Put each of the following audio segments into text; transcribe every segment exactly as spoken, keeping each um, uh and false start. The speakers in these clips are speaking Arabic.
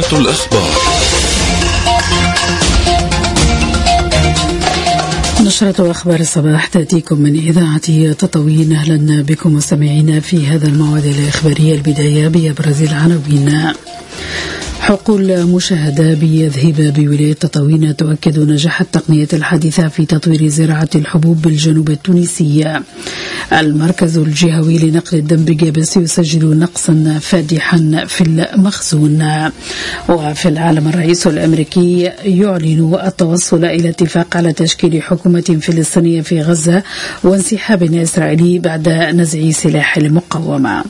نشرة الأخبار. نشرة أخبار الصباح تأتيكم من إذاعة تطوين. أهلا بكم مستمعينا في هذا الموعد الإخباري. البداية بأبرز العناوين. حقول مشاهدة بيذهب بولاية تطوين تؤكد نجاح التقنية الحديثة في تطوير زراعة الحبوب بالجنوب التونسي. المركز الجهوي لنقل الدم بجابس يسجل نقصا فادحا في المخزون. وفي العالم الرئيس الأمريكي يعلن التوصل إلى اتفاق على تشكيل حكومة فلسطينية في غزة وانسحاب إسرائيلي بعد نزع سلاح المقاومة.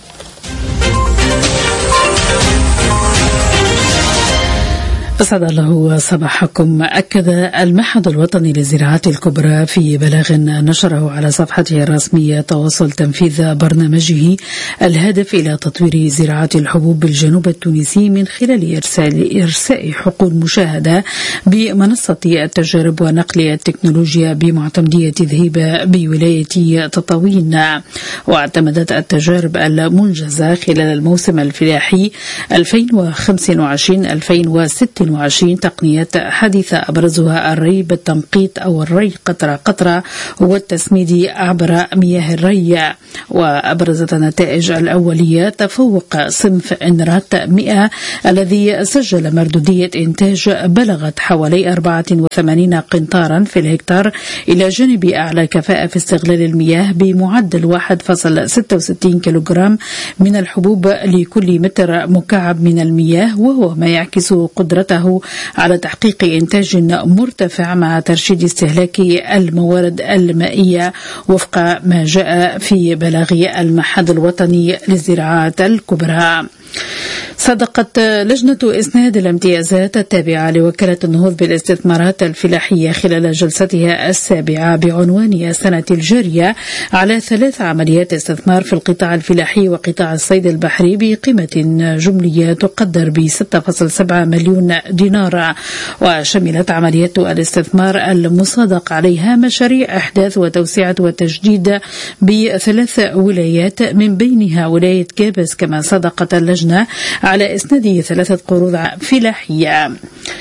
أسعد الله صباحكم. أكد المعهد الوطني للزراعة الكبرى في بلاغ نشره على صفحته الرسمية تواصل تنفيذ برنامجه الهادف إلى تطوير زراعة الحبوب بالجنوب التونسي من خلال إرسال إرساء حقول مشاهدة بمنصة التجارب ونقل التكنولوجيا بمعتمدية ذهيبة بولاية تطوين. واعتمدت التجارب المنجزة خلال الموسم الفلاحي ألفين وخمسة وعشرين ألفين وستة وعشرين تقنيات حديثة أبرزها الري بالتنقيط أو الري قطرة قطرة والتسميد عبر مياه الري. وأبرزت النتائج الأولية تفوق صنف إنرات مئة الذي سجل مردودية إنتاج بلغت حوالي أربعة وثمانين قنطارا في الهكتار إلى جانب أعلى كفاءة في استغلال المياه بمعدل واحد فاصل ستة وستين كيلوغرام من الحبوب لكل متر مكعب من المياه، وهو ما يعكس قدرته على تحقيق إنتاج مرتفع مع ترشيد استهلاك الموارد المائية وفق ما جاء في بلاغ المعهد الوطني للزراعة الكبرى. صدقت لجنة إسناد الامتيازات التابعة لوكالة النهوض بالاستثمارات الفلاحية خلال جلستها السابعة بعنوان السنة الجارية على ثلاث عمليات استثمار في القطاع الفلاحي وقطاع الصيد البحري بقيمة جملية تقدر ب ستة فاصلة سبعة مليون دينار. وشملت عمليات الاستثمار المصادق عليها مشاريع إحداث وتوسعة وتجديد بثلاث ولايات من بينها ولاية جابس. كما صدقت اللجنة على إسناد ثلاثة قروض فلاحية.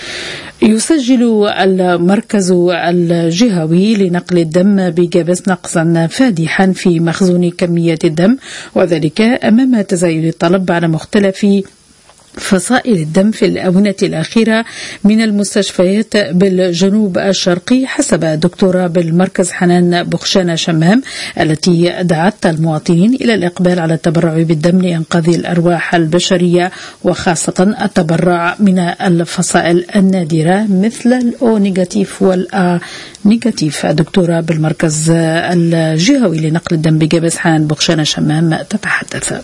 يسجل المركز الجهوي لنقل الدم بجابس نقصا فادحا في مخزون كمية الدم، وذلك أمام تزايد الطلب على مختلف فصائل الدم في الآونة الأخيرة من المستشفيات بالجنوب الشرقي، حسب دكتورة بالمركز حنان بخشانة شمام التي دعت المواطنين إلى الإقبال على التبرع بالدم لإنقاذ الأرواح البشرية، وخاصة التبرع من الفصائل النادرة مثل الأو نيجاتيف والآ نيجاتيف. دكتورة بالمركز الجهوي لنقل الدم بجابس حنان بخشانة شمام تتحدث.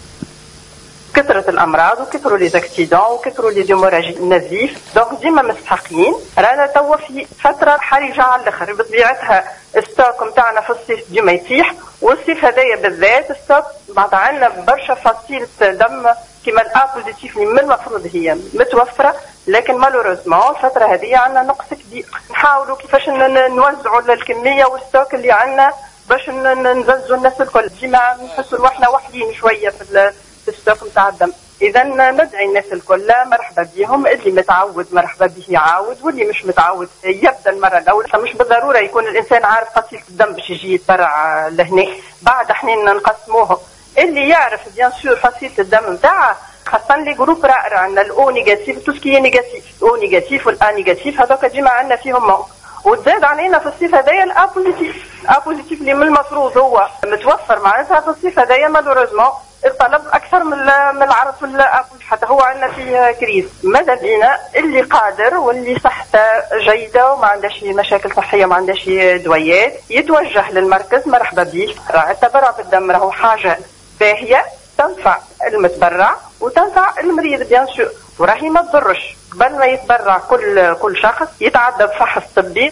كثرة الأمراض وكثروا لي زاكسيدون وكثروا لي زيموراجي النزيف، دونك ديما مستحقين. رانا توا في فترة حرجة على الآخر، بطبيعتها الستوك نتاعنا في الصيف ديما يطيح، والصيف هذايا بالذات الستوك بعد عندنا برشا فصيلة دم كما الأ بوزيتيف اللي من المفروض هي متوفرة، لكن مالوروزمون الفترة هذه عندنا نقص كبير. نحاولوا كيفاش نوزعوا الكمية والستوك اللي عندنا باش نزلزوا الناس الكل. ديما نحسوا روحنا وحدين شوية في الستوك نتاع الدم. إذا ندعي الناس الكل مرحبا بهم، اللي متعود مرحبا به يعاود، واللي مش متعود يبدا المرة الأولى. مش بالضرورة يكون الإنسان عارف فصيلة الدم باش يجي يتبرع لهنا، بعد حنين نقسموهم. اللي يعرف بيان سور فصيلة الدم نتاعها، خاصة لي جروب رائع عندنا الأو نيجاتيف توسكي نيجاتيف، الأو نيجاتيف والآ نيجاتيف هذوك ديما عندنا فيهم موت. وتزاد علينا في الصيف هذايا الأ بوزيتيف، الأ بوزيتيف اللي من المفروض هو متوفر معناتها في الصيف هذايا مالوريزمون الطلب اكثر من من العرض في الابوز، حتى هو عندنا فيه كريز. ماذا بينا اللي قادر واللي صحته جيده وما عندهاش مشاكل صحيه ما عندهاش دويات يتوجه للمركز مرحبا به. التبرع بالدم راهو حاجه باهيه تنفع المتبرع وتنفع المريض بيان سور، وراهي ما تضرش. قبل ما يتبرع كل كل شخص يتعدى بفحص طبي.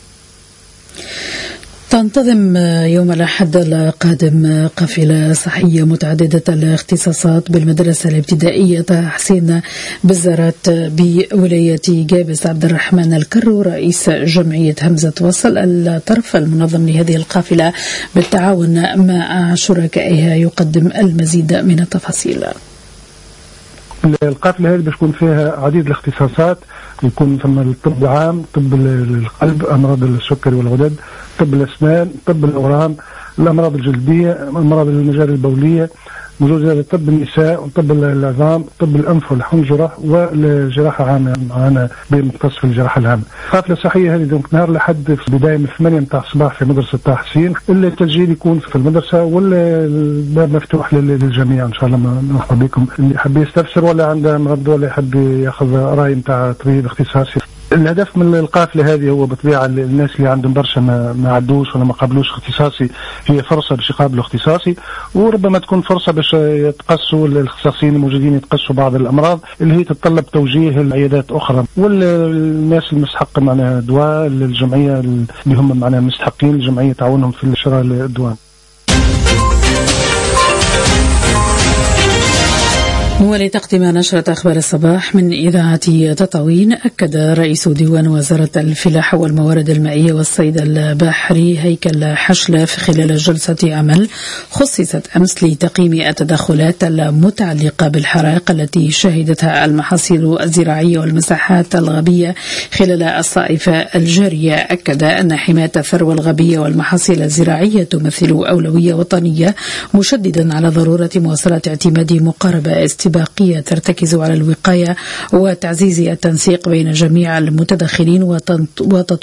تنتظم يوم الأحد القادم قافلة صحية متعددة الاختصاصات بالمدرسة الابتدائية حسين بزارات بولاية جابس. عبد الرحمن الكرو رئيس جمعية همزة وصل الطرف المنظم لهذه القافلة بالتعاون مع شركائها يقدم المزيد من التفاصيل. القافلة هذه بتكون فيها عديد الاختصاصات، يكون ثم الطب العام، طب القلب، أمراض السكري والغدد، طب الأسنان، طب الأورام، الأمراض الجلدية، أمراض المجاري البولية، موجود طب النساء وطب العظام، طب الأنف والحنجرة، والجراحة عامة معنا بمختص في الجراحة العامة. القافلة الصحية هذه دونك نهار لحد في بداية من ثمانية متاع الصباح في مدرسة طه حسين، التسجيل يكون في المدرسة والباب مفتوح للجميع إن شاء الله. مرحبا بكم اللي يحب يستفسر ولا عنده مرض ولا يحب ياخذ رأي متاع طبيب اختصاصي. الهدف من القافلة هذه هو بطبيعة الناس اللي عندهم برشا ما, ما عدوش ولا ما قابلوش اختصاصي، هي فرصة باش يقابلوا اختصاصي، وربما تكون فرصة باش يتقصوا الاختصاصيين الموجودين يتقصوا بعض الأمراض اللي هي تتطلب توجيه لعيادات أخرى. والناس المستحقة معنا دواء، الجمعية اللي هم معنا مستحقين الجمعية تعاونهم في شراء الدواء. ولتقديم نشرة أخبار الصباح من إذاعة تطاوين، أكد رئيس ديوان وزارة الفلاحة والموارد المائية والصيد البحري هيكل حشلة في خلال جلسة عمل خصصت أمس لتقييم التدخلات المتعلقة بالحرائق التي شهدتها المحاصيل الزراعية والمساحات الغابية خلال الصائفة الجارية. أكد أن حماية الثروة الغابية والمحاصيل الزراعية تمثل أولوية وطنية، مشددا على ضرورة مواصلة اعتماد مقاربة باقية ترتكز على الوقاية وتعزيز التنسيق بين جميع المتدخلين وتطوير